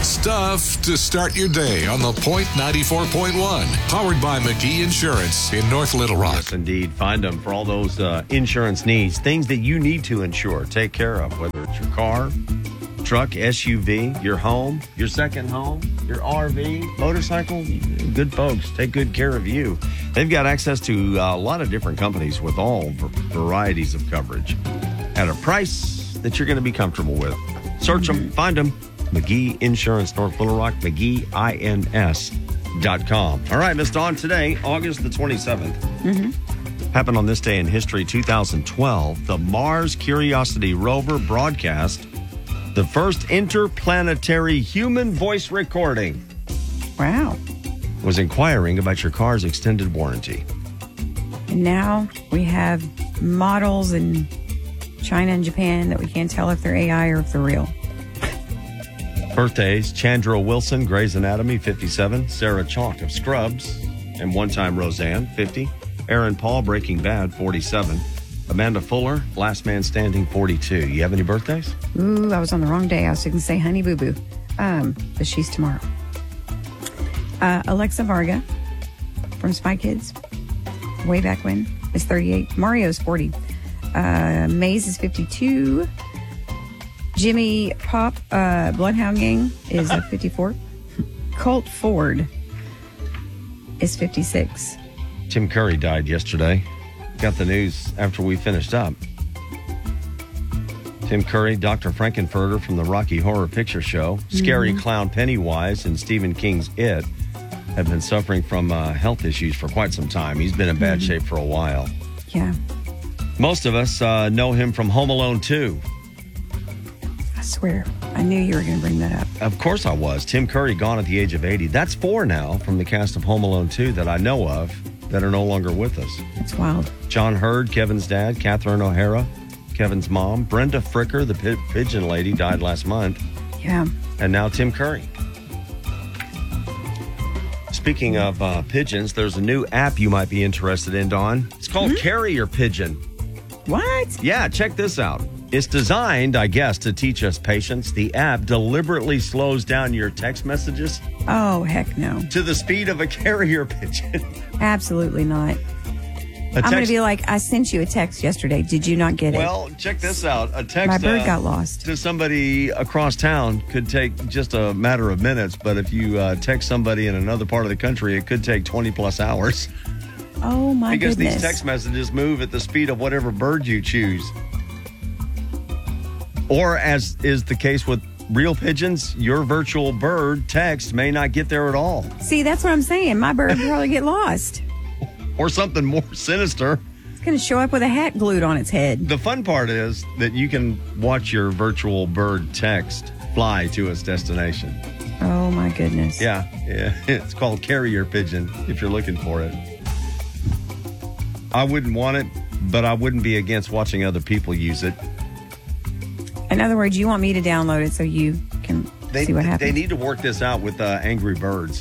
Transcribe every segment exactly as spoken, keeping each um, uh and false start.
Stuff to start your day on the Point ninety-four point one. Powered by McGee Insurance in North Little Rock. Yes, indeed. Find them for all those uh, insurance needs. Things that you need to insure. Take care of, whether it's your car, truck, S U V, your home, your second home, your R V, motorcycle. Good folks. Take good care of you. They've got access to uh, a lot of different companies with all v- varieties of coverage at a price that you're going to be comfortable with. Search them. Find them. McGee Insurance, North Little Rock, McGee Ins dot com. All right, Miss Dawn, today, August the twenty-seventh. Mm-hmm. Happened on this day in history, two thousand twelve. The Mars Curiosity rover broadcast the first interplanetary human voice recording. Wow. Was inquiring about your car's extended warranty. And now we have models in China and Japan that we can't tell if they're A I or if they're real. Birthdays: Chandra Wilson, Grey's Anatomy, fifty-seven. Sarah Chalk of Scrubs and One Time Roseanne, fifty. Aaron Paul, Breaking Bad, forty-seven. Amanda Fuller, Last Man Standing, forty-two. You have any birthdays? Ooh, I was on the wrong day. I was going to say Honey Boo Boo. Um, but she's tomorrow. Uh, Alexa Varga from Spy Kids, way back when, is thirty-eight. Mario's forty. Uh, Maze is fifty-two. Jimmy Pop, uh, Bloodhound Gang, is uh, fifty-four. Colt Ford is fifty-six. Tim Curry died yesterday. Got the news after we finished up. Tim Curry, Doctor Frankenfurter from the Rocky Horror Picture Show, Scary mm-hmm. Clown Pennywise, and Stephen King's It have been suffering from uh, health issues for quite some time. He's been in bad mm-hmm. shape for a while. Yeah. Most of us uh, know him from Home Alone two. I swear, I knew you were going to bring that up. Of course I was. Tim Curry gone at the age of eighty. That's four now from the cast of Home Alone two that I know of that are no longer with us. That's wild. John Hurd, Kevin's dad, Catherine O'Hara, Kevin's mom, Brenda Fricker, the pi- pigeon lady, died last month. Yeah. And now Tim Curry. Speaking of uh, pigeons, there's a new app you might be interested in, Dawn. It's called mm-hmm. Carrier Pigeon. What? Yeah, check this out. It's designed, I guess, to teach us patience. The app deliberately slows down your text messages. Oh, heck no. To the speed of a carrier pigeon. Absolutely not. A I'm text- going to be like, I sent you a text yesterday. Did you not get it? Well, check this out. A text My bird uh, got lost. to somebody across town could take just a matter of minutes, but if you uh, text somebody in another part of the country, it could take twenty plus hours. Oh, my because goodness. Because these text messages move at the speed of whatever bird you choose. Or, as is the case with real pigeons, your virtual bird text may not get there at all. See, that's what I'm saying. My bird will probably get lost. Or something more sinister. It's going to show up with a hat glued on its head. The fun part is that you can watch your virtual bird text fly to its destination. Oh, my goodness. Yeah, yeah. It's called Carrier Pigeon if you're looking for it. I wouldn't want it, but I wouldn't be against watching other people use it. In other words, you want me to download it so you can they, see what happens. They need to work this out with uh, Angry Birds.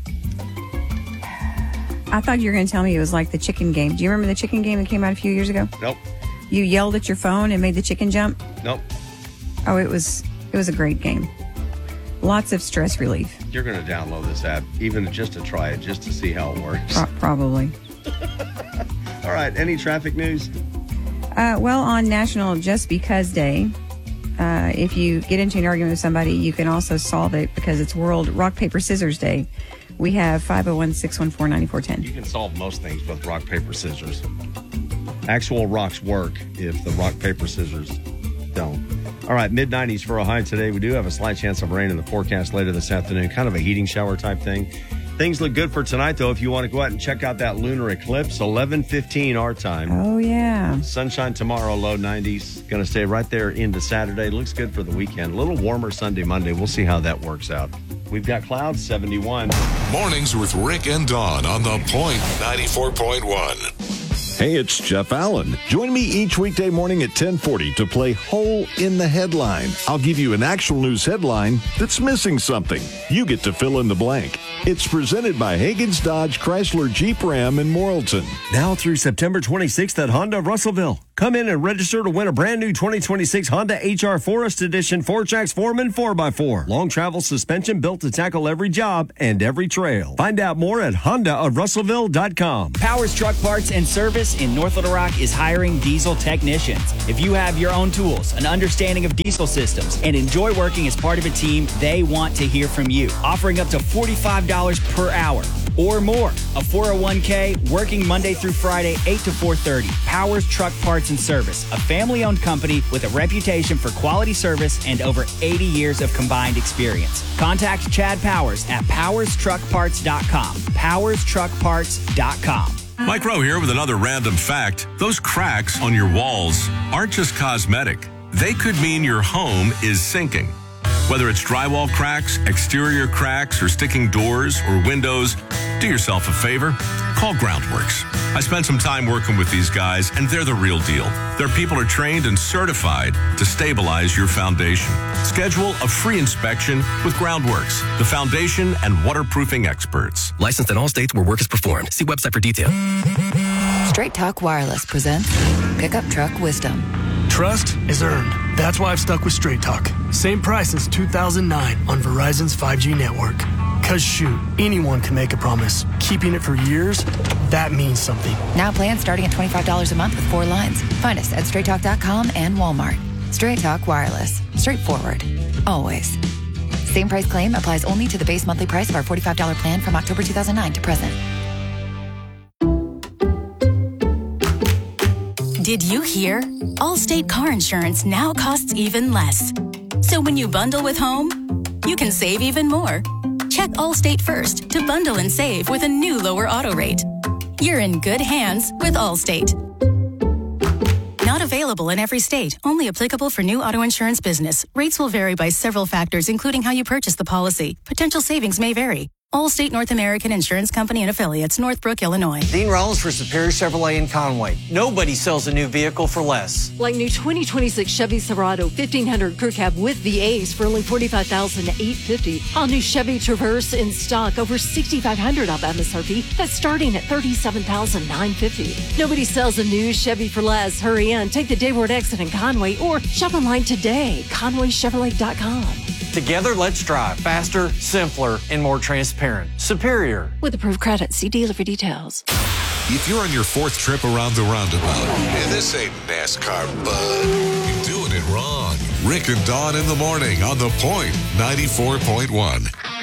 I thought you were going to tell me it was like the chicken game. Do you remember the chicken game that came out a few years ago? Nope. You yelled at your phone and made the chicken jump? Nope. Oh, it was it was a great game. Lots of stress relief. You're going to download this app, even just to try it, just to see how it works. Pro- probably. All right. Any traffic news? Uh, well, on National Just Because Day, uh, if you get into an argument with somebody, you can also solve it because it's World Rock, Paper, Scissors Day. We have five oh one, six one four, nine four one oh. You can solve most things with rock, paper, scissors. Actual rocks work if the rock, paper, scissors don't. All right, mid nineties for a high today. We do have a slight chance of rain in the forecast later this afternoon, kind of a heating shower type thing. Things look good for tonight, though, if you want to go out and check out that lunar eclipse, eleven fifteen our time. Oh, yeah. Sunshine tomorrow, low nineties. Going to stay right there into Saturday. Looks good for the weekend. A little warmer Sunday, Monday. We'll see how that works out. We've got clouds, seventy-one. Mornings with Rick and Dawn on the Point ninety-four point one. Hey, it's Jeff Allen. Join me each weekday morning at ten forty to play Hole in the Headline. I'll give you an actual news headline that's missing something. You get to fill in the blank. It's presented by Hagen's Dodge Chrysler Jeep Ram in Morrilton. Now through September twenty-sixth at Honda of Russellville. Come in and register to win a brand new twenty twenty-six Honda H R Forest Edition four-Trax Foreman four by four. Long travel suspension built to tackle every job and every trail. Find out more at honda of russellville dot com. Powers Truck Parts and Service in North Little Rock is hiring diesel technicians. If you have your own tools, an understanding of diesel systems, and enjoy working as part of a team, they want to hear from you. Offering up to forty-five dollars per hour or more. A four oh one k, working Monday through Friday, eight to four thirty. Powers Truck Parts and Service, a family-owned company with a reputation for quality service and over eighty years of combined experience. Contact Chad Powers at powers truck parts dot com. powers truck parts dot com. Mike Rowe here with another random fact. Those cracks on your walls aren't just cosmetic. They could mean your home is sinking. Whether it's drywall cracks, exterior cracks, or sticking doors or windows, do yourself a favor. Call Groundworks. I spent some time working with these guys, and they're the real deal. Their people are trained and certified to stabilize your foundation. Schedule a free inspection with Groundworks, the foundation and waterproofing experts. Licensed in all states where work is performed. See website for details. Straight Talk Wireless presents Pickup Truck Wisdom. Trust is earned. That's why I've stuck with Straight Talk. Same price since two thousand nine on Verizon's five G network. Cause shoot, anyone can make a promise. Keeping it for years, that means something. Now plans starting at twenty-five dollars a month with four lines. Find us at straight talk dot com and Walmart. Straight Talk Wireless. Straightforward. Always. Same price claim applies only to the base monthly price of our forty-five dollars plan from October two thousand nine to present. Did you hear? Allstate car insurance now costs even less. So when you bundle with home, you can save even more. Check Allstate first to bundle and save with a new lower auto rate. You're in good hands with Allstate. Not available in every state. Only applicable for new auto insurance business. Rates will vary by several factors, including how you purchase the policy. Potential savings may vary. Allstate North American Insurance Company and Affiliates, Northbrook, Illinois. Dean Rollins for Superior Chevrolet in Conway. Nobody sells a new vehicle for less. Like new twenty twenty-six Chevy Silverado fifteen hundred Crew Cab with the Ace for only forty-five thousand eight hundred fifty dollars. All new Chevy Traverse in stock, over six thousand five hundred dollars off M S R P. That's starting at thirty-seven thousand nine hundred fifty dollars. Nobody sells a new Chevy for less. Hurry in, take the Dayward exit in Conway or shop online today, conway chevrolet dot com. Together, let's drive faster, simpler, and more transparent. Superior. With approved credit, see dealer for details. If you're on your fourth trip around the roundabout, and this ain't NASCAR, bud, you're doing it wrong. Rick and Dawn in the morning on The Point ninety-four point one.